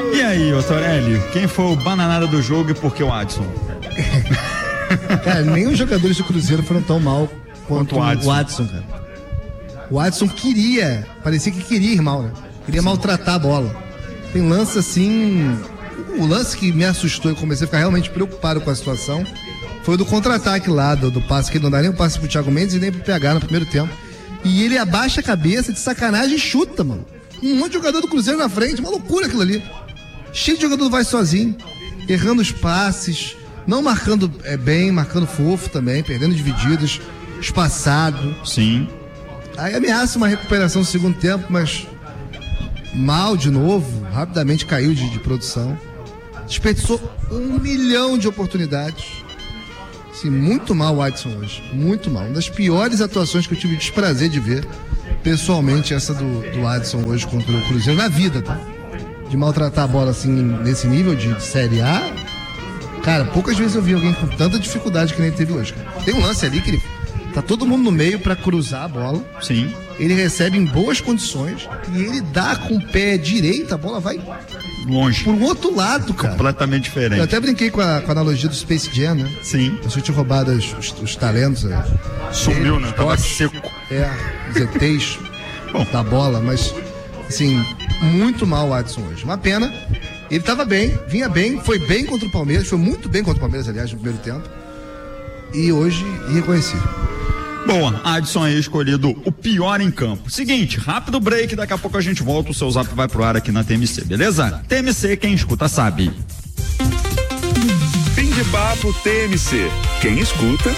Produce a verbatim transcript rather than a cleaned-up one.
E aí, Otorelli, quem foi o bananada do jogo e por que o Adson? Cara, nem os jogadores do Cruzeiro foram tão mal quanto, quanto o Adson. o Adson, cara. O Adson queria, parecia que queria ir mal, né? Queria Sim. maltratar a bola. Tem lance assim, o lance que me assustou e comecei a ficar realmente preocupado com a situação foi o do contra-ataque lá, do, do passe, que ele não dá nem o passe pro Thiago Mendes e nem pro P H no primeiro tempo. E ele abaixa a cabeça de sacanagem e chuta, mano. Um monte de jogador do Cruzeiro na frente, uma loucura aquilo ali. Cheio de jogador vai sozinho, errando os passes, não marcando é, bem, marcando fofo também, perdendo divididas, espaçado. Sim. Aí ameaça uma recuperação no segundo tempo, mas mal de novo, rapidamente caiu de, de produção. Desperdiçou um milhão de oportunidades. Assim, muito mal o Adson hoje, muito mal. Uma das piores atuações que eu tive o desprazer de ver, pessoalmente, essa do, do Adson hoje contra o Cruzeiro, na vida, tá? De maltratar a bola assim, nesse nível de, de Série A. Cara, poucas vezes eu vi alguém com tanta dificuldade que nem teve hoje, cara. Tem um lance ali que ele tá todo mundo no meio pra cruzar a bola. Sim. Ele recebe em boas condições e ele dá com o pé direito, a bola vai longe. Pro outro lado, cara. Completamente diferente. Eu até brinquei com a, com a analogia do Space Jam, né? Sim. Eu tinha roubado os, os, os talentos. É. Sumiu, ele, né? Tava toques, seco. É, os E Tês da bola, mas assim, muito mal o Adson hoje. Uma pena. Ele tava bem, vinha bem, foi bem contra o Palmeiras, foi muito bem contra o Palmeiras, aliás, no primeiro tempo. E hoje, irreconhecível. Boa, Adson aí escolhido o pior em campo. Seguinte, rápido break, daqui a pouco a gente volta, o seu zap vai pro ar aqui na T M C, beleza? T M C, quem escuta sabe. Fim de papo T M C. Quem escuta